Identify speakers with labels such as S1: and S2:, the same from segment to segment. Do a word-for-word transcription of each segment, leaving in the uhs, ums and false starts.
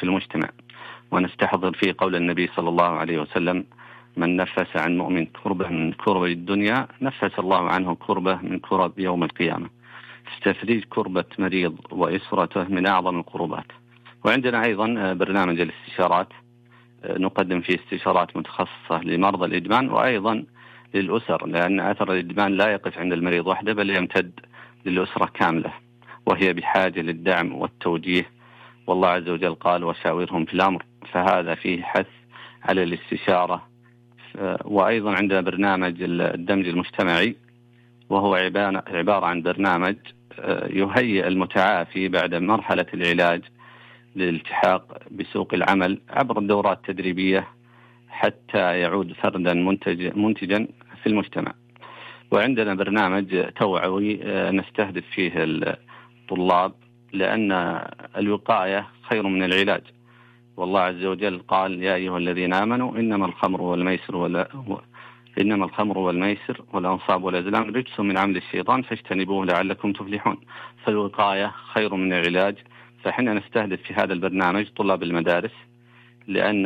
S1: في المجتمع، ونستحضر فيه قول النبي صلى الله عليه وسلم: من نفس عن مؤمن كربة من كرب الدنيا نفس الله عنه كربة من كرب يوم القيامة. تفريج كربة مريض وإسرته من أعظم القربات. وعندنا أيضا برنامج الاستشارات، نقدم فيه استشارات متخصصة لمرضى الإدمان وأيضا للأسر، لأن أثر الإدمان لا يقف عند المريض وحده بل يمتد للأسرة كاملة، وهي بحاجة للدعم والتوجيه. والله عز وجل قال: وشاورهم في الأمر، فهذا فيه حث على الاستشارة. وأيضا عندنا برنامج الدمج المجتمعي، وهو عبارة عن برنامج يهيئ المتعافي بعد مرحلة العلاج للالتحاق بسوق العمل عبر الدورات التدريبية حتى يعود فردا منتج منتجا في المجتمع. وعندنا برنامج توعوي نستهدف فيه الطلاب، لأن الوقاية خير من العلاج. والله عز وجل قال: يا أيها الذين آمنوا إنما الخمر والميسر ولا إنما الخمر والميسر والأنصاب والأزلام رجس من عمل الشيطان فاجتنبوه لعلكم تفلحون. فالوقاية خير من العلاج. فحنا نستهدف في هذا البرنامج طلاب المدارس، لأن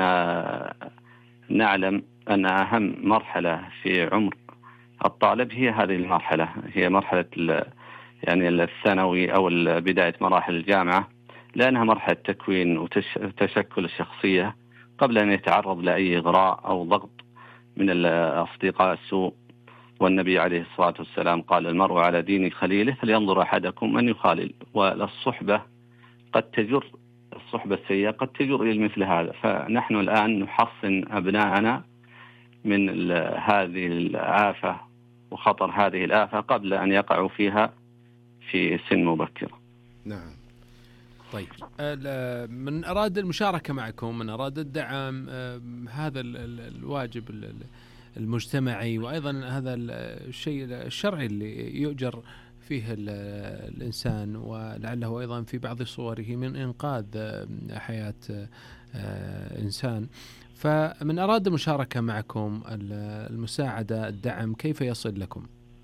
S1: نعلم أن أهم مرحلة في عمر الطالب هي هذه المرحلة، هي مرحلة يعني الثانوي أو بداية مراحل الجامعة، لأنها مرحلة تكوين وتشكل الشخصية قبل أن يتعرض لأي إغراء أو ضغط من الأصدقاء السوء. والنبي عليه الصلاة والسلام قال: المرء على دين خليله فلينظر أحدكم من يخالل. والصحبة قد تجر الصحبة السيئة قد تجر إلى مثل هذا. فنحن الآن نحصن أبناءنا من هذه الآفة وخطر هذه الآفة قبل أن يقعوا فيها في سن مبكرة.
S2: نعم. طيب، من أراد المشاركة معكم، من أراد الدعم هذا الواجب المجتمعي وأيضا هذا الشيء الشرعي اللي يؤجر فيه الإنسان، ولعله أيضا في بعض صوره من إنقاذ حياة إنسان، فمن أراد المشاركة معكم، المساعدة، الدعم، كيف يصل لكم؟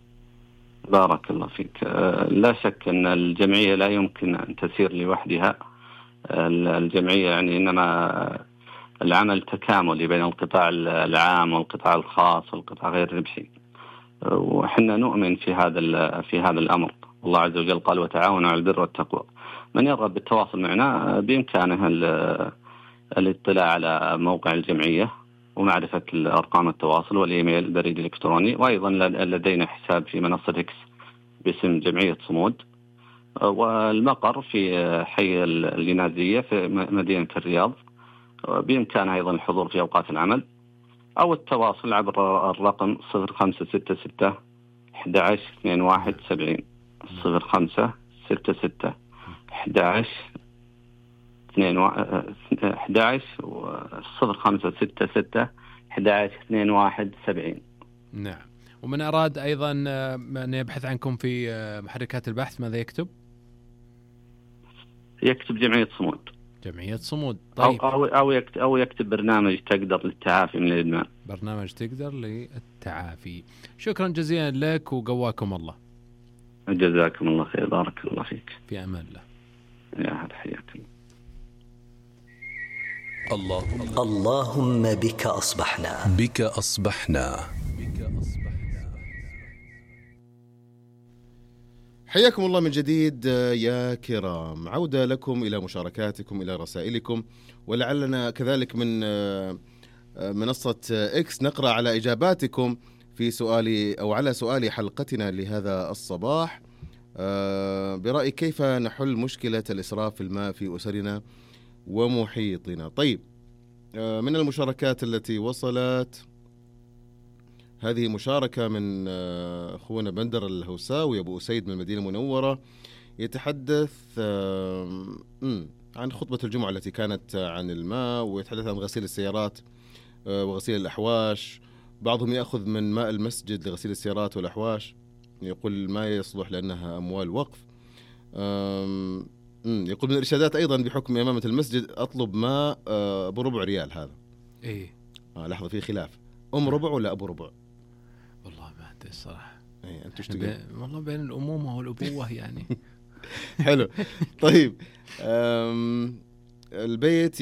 S1: بارك الله فيك. لا شك أن الجمعية لا يمكن أن تسير لوحدها. الجمعية يعني إنما العمل تكاملي بين القطاع العام والقطاع الخاص والقطاع غير الربحي، وحنا نؤمن في هذا في هذا الأمر. الله عز وجل قال: وتعاونوا على البر والتقوى. من يرغب بالتواصل معنا بإمكانه الاطلاع على موقع الجمعية ومعرفة الأرقام التواصل والإيميل البريد الإلكتروني. وأيضا لدينا حساب في منصة إكس باسم جمعية صمود، والمقر في حي الجنازية في مدينة الرياض. بإمكانه أيضا الحضور في أوقات العمل أو التواصل عبر الرقم صفر خمسة ستة ستة واحد واحد اثنين واحد سبعين صفر خمسة ستة ستة واحد واحد اثنين واحد صفر خمسة ستة ستة واحد واحد اثنين واحد سبعين.
S2: نعم. ومن أراد أيضا أن يبحث عنكم في محركات البحث ماذا يكتب؟
S1: يكتب جمعية صمود.
S2: جمعية صمود. طيب.
S1: أو أو يكتب أو يكتب برنامج تقدر للتعافي من الإدمان.
S2: برنامج تقدر للتعافي. شكرا جزيلا لك وقواكم الله.
S1: جزاكم الله خير. بارك الله فيك.
S2: في أمان الله.
S1: يا هلا، حياك
S3: الله.
S4: اللهم بك أصبحنا
S3: بك أصبحنا
S2: حياكم الله من جديد يا كرام. عودة لكم إلى مشاركاتكم، إلى رسائلكم، ولعلنا كذلك من منصة إكس نقرأ على إجاباتكم في سؤالي أو على سؤال حلقتنا لهذا الصباح. برأيك كيف نحل مشكلة الإسراف في الماء في أسرنا ومحيطنا؟ طيب، من المشاركات التي وصلت، هذه مشاركة من أخونا بندر الهوساوي أبو أسيد من المدينة المنورة، يتحدث عن خطبة الجمعة التي كانت عن الماء، ويتحدث عن غسيل السيارات وغسيل الأحواش. بعضهم يأخذ من ماء المسجد لغسيل السيارات والأحواش، يقول ما يصلح لأنها أموال وقف. يقول من الإرشادات أيضا بحكم إمامة المسجد أطلب ماء بربع ريال. هذا
S5: إيه
S2: آه لحظة، في خلاف، أم ربع ولا أبو ربع؟
S5: والله ما أدري الصراحة.
S2: إيه أنت تشتغل
S5: والله بين الأمومة والأبوة يعني.
S2: حلو. طيب، البيت